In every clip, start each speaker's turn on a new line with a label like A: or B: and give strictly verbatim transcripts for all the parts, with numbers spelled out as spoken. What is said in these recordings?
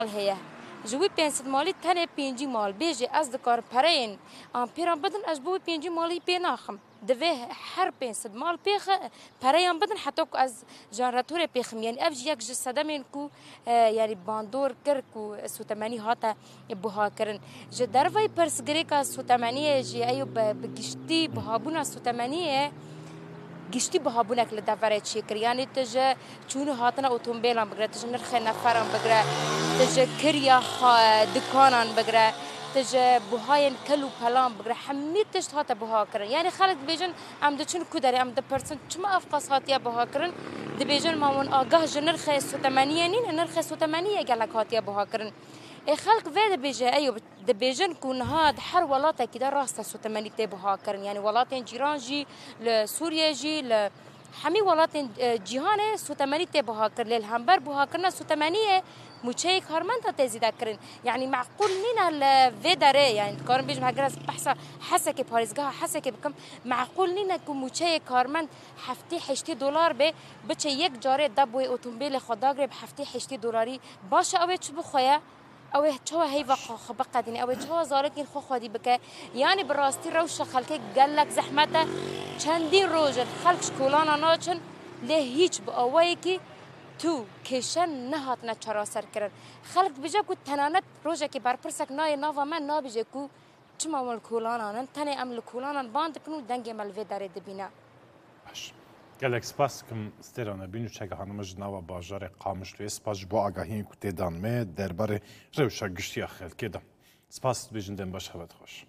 A: هي جوی پنج مالی تنه پنجی مال بیجی از دکار پرین آن پیران بدن از بوی پنجی مالی پیناخم دوی هر پنج مال پیخ پرین بدن حتی که از جانراتور پیخم یعنی افج یک جسده من کو یعنی باندور کر کو سوتمانی هاتا بها کرن ج دروی پرسگری که سوتمانی جی ایو بگشتی بهابونا سوتمانیه گشتی بهابونک لدفره چی کر یعنی تج چون هاتنا اتومبیلان بگره تج نرخ نفران بگره تج کریا دکانان بگره تج بوهاین کلو پلان بگره حمید تج هاتا بها کرن یعنی خالد بیجن ام دچون کودری ام د پرسنت چما افقاس هاتیا بها کرن د بیجن مامون آگاه جنرخ سوتمانیه نین نرخ سوتمانیه گلک هاتیا بها کرن خلق وید بیجه ایو د بیجن کونها هر ولاته کده راست سوتمانی ته بها کرن یعنی ولاتن جیران جی ل سوریه جی ل همي ولاتن جهان سوتمانی ته بها کر ل همبر بها کرنا سوتمانیه موچه کارمند ته زیاده کرن یعنی معقول نینا ل وداره یعنی کارم بیجم هگر از بحث حسه که پاریزگاه حسه که بکم معقول نینا کو موچه کارمند هفته هشت دلار به بچه یک جاره دبوی اتومبیل خداگره به هفته هشت دلاری باشه اوه چه بخواه اوه چه هی وقت خب قدینی اوه چه زارکین خو خودی بکه یعنی براستی روش خلک گلک زحمت چندین روز خلک شکلان ناچن له هیچ با اوه کی تو کشن نهات نه چرا سر کردن خلک بجا کو تنانت روزه که بر پرسک نای ناوا من نابجه کو چما مال کولان آنن تنه عمل کولان باند کنو دنگ ملوی داره دبینا
B: gelek spas kim sterane binu çeka hanımız nava bajare qamışlı spas bu agahin ku tedan me derbarê rewşa giştiya xelkê da spas dibêjin baş xebat xweş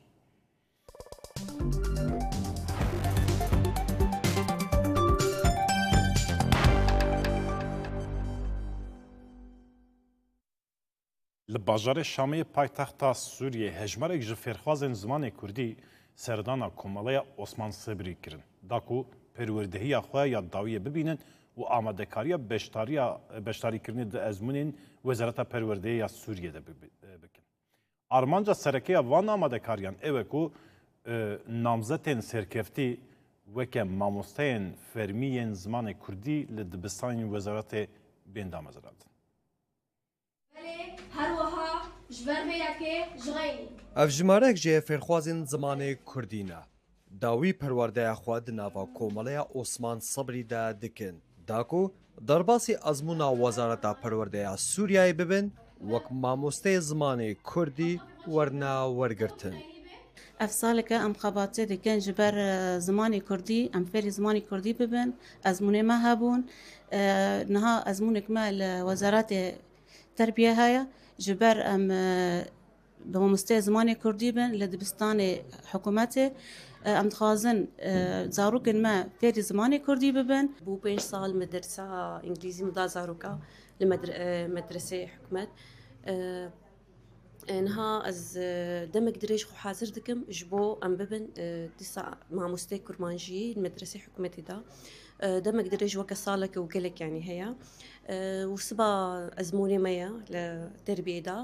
B: li bajarê Şamê paytexta Sûriyê hejmarek ji fêrxwazên zimanê Kurdî serdana Komaleya Osman Sebrî kirin da ku perwerdehiya xwe ya dawiyê bibînin û amadekariya beştariya beşdarîkirinê di ezmûnên Wezareta Perwerdeyê ya Sûriyê de bikin. Armanca serekeya van amadekariyan ew e ku namzetên serkeftî weke mamosteyên fermiyên zimanê Kurdî li dibistanên Wezaretê bên damezradin.
C: Ev jimarek jê fêrxwazên zimanê Kurdî ne. Dawî perwerdeya xwe di nava Komaleya Osman Sebrî de dikin. Da ku derbasî ezmûna Wezareta Perwerdeya Sûriyeyê bibin, wek mamosteyê zimanê Kurdî werna wergirtin.
D: Ev saleke em xebatê dikin ji ber zimanê Kurdî, em fêrî zimanê Kurdî bibin, ezmûnê me hebûn, niha ezmûnek me li Wezaretê Terbiye heye, ji ber em bi mamosteyê zimanê Kurdî bin li dibistanê hikûmetê ام دخوازن زاروکن ما فێری زمانی کوردی ببن
E: بوو پێنج ساڵ مەدرسە ئینگلیزی مدا زارۆکە لە مەدرسەی حکومەت ئەنها ئەز دەمێک درێژ خۆ حازر دکم ji بۆ ئەم ببن دیسا مامۆستەی کورمانژی مەدرسەی حکومەتیدا دەمێک درێژ وەکە ساڵێکە و gelek یعنی هەیە وسبا ئەزمونێ مەیە لە تربیەدا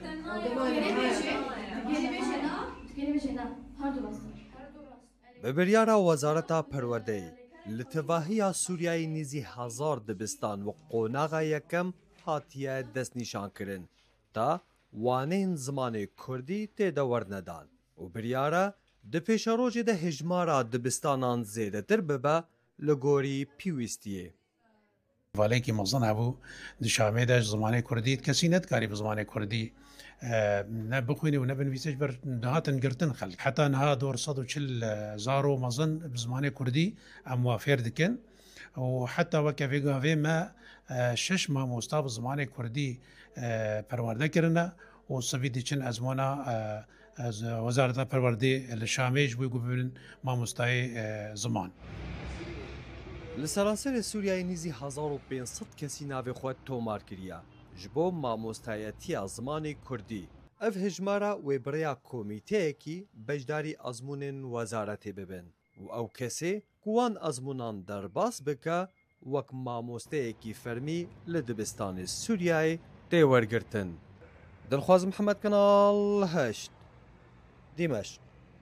C: Bi biryara Wezareta Perwerdeyê li tivahiya Sûriyeyê nîzî hezar dibistan û qonaxa yekem hatiye destnîşankirin da wanên zimanê Kurdî têde wernedan û biryara di pêşerojê de hejmara dibistanan zêdetir bibe li gorî pîwîstiyê.
F: Valekî mezin hebû di Şamê de ji zimanê Kurdî kesî nedikare bi zimanê Kurdî ne bixwînî û ne binivîse ji ber hatin girtin xelk heta niha dor sed û çil zaro mezin bi zimanê Kurdî em wa fêr dikin û heta weke vêgavê me şeş mamosta bi zimanê Kurdî perwerde kirine û sivî diçin ezmûna Wezareta Perwerdeyê li Şamê ji wê bibin mamostayê ziman.
C: Li seranserê Sûriyeyê nîzî hezar û pênc sed kesî navê xwe tomar kiriye ji bo mamostayetiya zimanê Kurdî. Ev hejmara wêbirêya komîteyekî beşdarî ezmûnên wezaretê bibin û ew kesê ku wan ezmûnan derbas bike wek mamosteyekî fermî li dibistanê Sûriyeyê tê wergirtin. Dilxwaz Mihemed Kanal heşt Dîmeşk.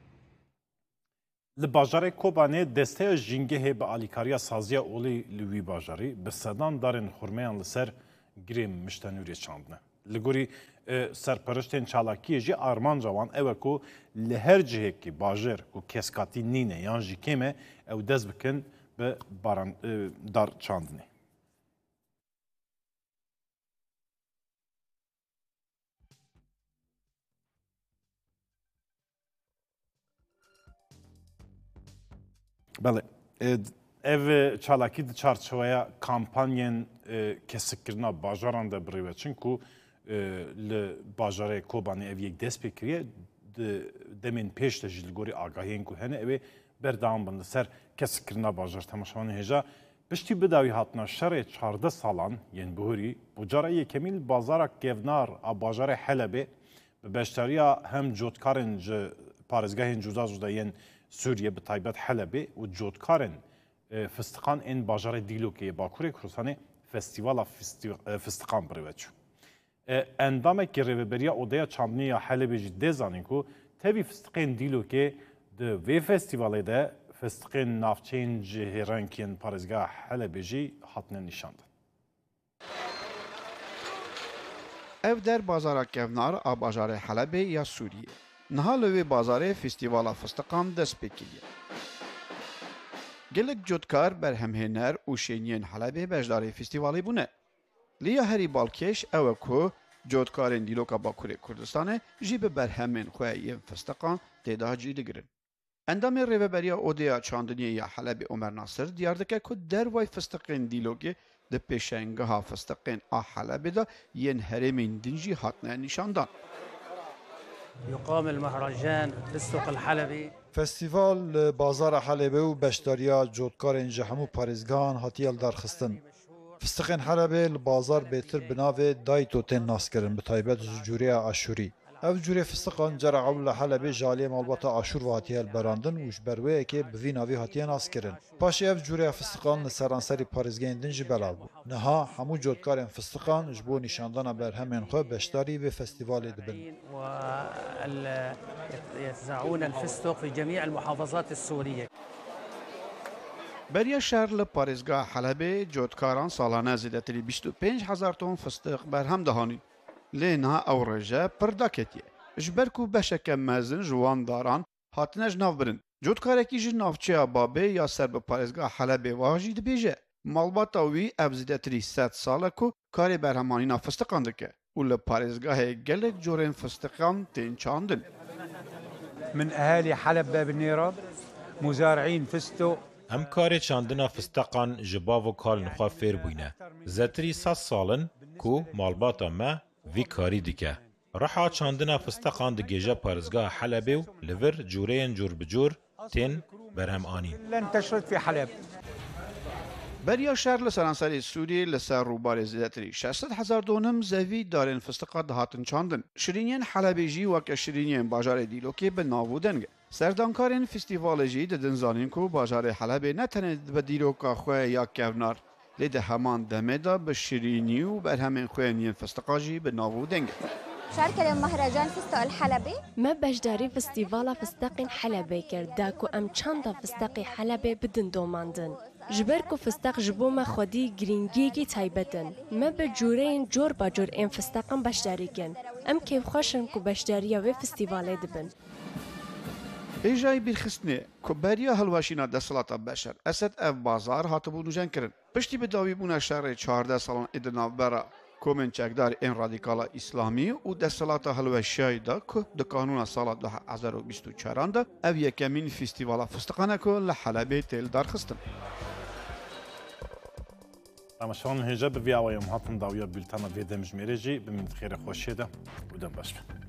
B: Li bajarê Kobanê desteya jîngehê bi alîkariya saziya olê li wî bajarî bi sedan darên xurmeyan li ser girê miştenûrê çandine. لگوری سرپرشتین چالاکی جی آرمان جوان او کو لهر جهه کی باجر کو کسکاتی نینه یان جی کمه او دز بکن به باران دار چاندنی. بله ev çalaki di çarçovaya kampanyen kesikirina bajaran da birive çünkü li bajarê Kobanê ev yek dest pê kiriye demên pêş de ji li gorî agahiyên ku hene ew ê berdewam bin li ser kesikirina bajar temaşavanê hêja piştî bidawî hatina şerê çardeh salan yên bihûrî bu cara yekemî li bazara kevnar a bajarê Helebê bi beşdariya hem cotkarên ji parêzgehên cuda cuda yên Sûriye bi taybet Helebê û cotkarên فستقان این باجار دیلوکی باکوری کردستان فستیوال فستقان بروچو. اندام که روبریا اودیا چاندنی حلبی جدی زنی کو تبی فستقان دیلوکی ده وی فستیوال ده فستقان نافچین جهرانکین پارزگاه حلبی جی حتن نشاند.
G: ev der bazara kevnar a bajarê Helebê ya Sûriye. Niha li wê bazarê festîvala fistiqan dest pê kiriye. Gelek cotkar berhemhêner û şêniyên Helebê beşdarê festîvalê bûne. Liya herî balkêş ew e ku cotkarên dîloka Bakurê Kurdistanê jî bi berhemên xwe yên fistiqan têda cî digirin. Endamê rêveberiya odeya çandiniyê ya Helebê Omer Nasir diyar dike ku derway fistiqên dîlokê di pêşengeha fistiqên a Helebê de yên herêmên din jî hatine nîşandan.
H: يقام المهرجان فستق الحلبي
I: فستیوال بازار حلبه و بشداریا جوتکارین جهمو پارێزگان هاتیل درخستن. فستقین حلبه بازار بهتر بناوه دایتو تن ناس کرن به تایبت جوری آشوری. اف جوری فستقان جرع اول حلبه جالی مالباتا آشور و هاتیل براندن وش بروه که بوی ناوی هاتیل ناس کرن. پاش اف جوری فستقان لسرانسری پارێزگین دنج بلال بو. نها همو جوتکارین فستقان جبو نشاندن بر همین خو بشداری و فستیوال دبن.
H: يتزعون الفستق في جميع المحافظات السورية.
G: بریا شهر ل پارێزگاه Helebê cotkaran salane zêdetirî bîst û pênc hezar ton fistiq berhem dihanîn. Lê niha ew rêje pir daketiye. Ji ber ku beşeke mezin ji wan daran hatine ji nav birin. Cotkarekî ji navçeya Babê ya ser bi parêzgeha Helebê wa jî dibêje. Malbata wî ev zêdetirî sed sal e ku karê berhemanîna fistiqan dike û li parêzgahê gelek corên fistiqan tên çandin.
J: من أهالي حلب باب النيرة مزارعين فستق
K: ام کاری چاندنا فستقان جباو و کار نخوا فیر بوینه. زتری ساس سالن کو مالباتا ما وی کاری دیکه. رحا چاندنا فستقان دی گیجه پارزگاه حلبه و لور جورین جور بجور تین برهم آنین.
J: لن تشرد في حلب.
G: بریا شهر لسرانسری سوریه لسر روبار زیدتری شصت هزار دونم زوی دارن فستقا دهاتن چاندن. شرینین حلبی جی وک شرینین باجار دیلوکی به ناو دنگه. سردانکارین فستیوال جی ددن زانین کو باجار حلبی نه تنه به دیلوکا خواه یا کونار لیده همان دمه دا به شرینی و بر همین خوینین فستقا جی به ناو دنگه.
L: شارك مهرجان فستق الحلبي
M: ما بجداري فستيفالا فستق حلبي كرداكو ام چاندا فستق حلبي بدن دوماندن جبركو فستق جبو ما خودي گرینگیگی تایبتن ما بجورين جور با جور ام فستقن بجداري كن ام كيف خوشن كو بجداريا و فستيفالي دبن
G: ایجای بیرخستنه کبریا هلواشینا دستلاتا بشر اسد اف بازار هاتبو نوجن کرن پشتی به داوی بونا شهر چهارده سالان ادنا برا کومن چکدار این رادیکالا اسلامی و دستلاتا هلوشیای دا که د قانون سال دو هزار و بیست و چهار دا او یکمین فستیوالا فستقانه که لحلبه تل درخستن.
B: تماشان هجاب وی آوایم هاتن داویا بولتانا ویدم جمیره جی بمید خیر خوشیده بودم باشه.